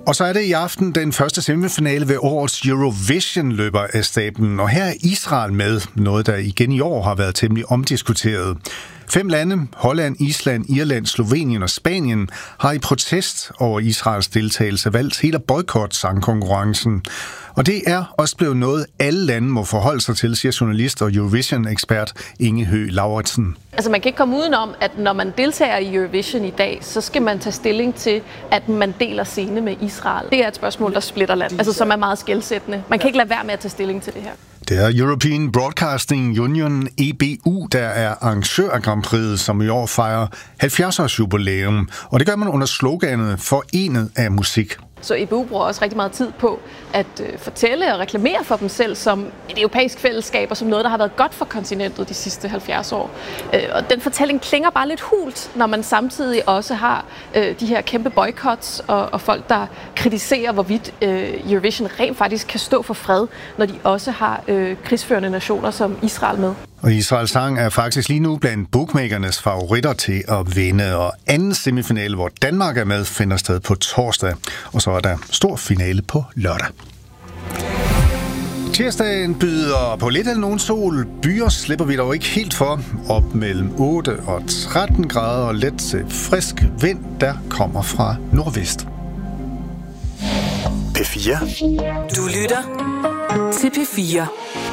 Og så er det i aften den første semifinale ved årets Eurovision løber af stablen. Og her er Israel med, noget der igen i år har været temmelig omdiskuteret. 5 lande, Holland, Island, Irland, Slovenien og Spanien, har i protest over Israels deltagelse valgt helt at boykotte sangkonkurrencen. Og det er også blevet noget, alle lande må forholde sig til, siger journalist og Eurovision-ekspert Inge Høgh Lauritsen. Altså man kan ikke komme udenom, at når man deltager i Eurovision i dag, så skal man tage stilling til, at man deler scene med Israel. Det er et spørgsmål, der splitter land, altså som er meget skelsættende. Man kan ikke lade være med at tage stilling til det her. Det er European Broadcasting Union, EBU, der er arrangør af Grand Prix, som i år fejrer 70-års jubilæum. Og det gør man under sloganet Forenet af musik. Så EBU bruger også rigtig meget tid på at fortælle og reklamere for dem selv som et europæisk fællesskab og som noget, der har været godt for kontinentet de sidste 70 år. Og den fortælling klinger bare lidt hult, når man samtidig også har de her kæmpe boycotts og folk, der kritiserer, hvorvidt Eurovision rent faktisk kan stå for fred, når de også har krigsførende nationer som Israel med. Og Israels sang er faktisk lige nu blandt bookmakernes favoritter til at vinde. Og anden semifinale, hvor Danmark er med, finder sted på torsdag. Og så er der stor finale på lørdag. Tirsdagen byder på lidt eller nogen sol. Byer slipper vi dog ikke helt for. Op mellem 8 og 13 grader og let til frisk vind, der kommer fra nordvest. P4. Du lytter til P4.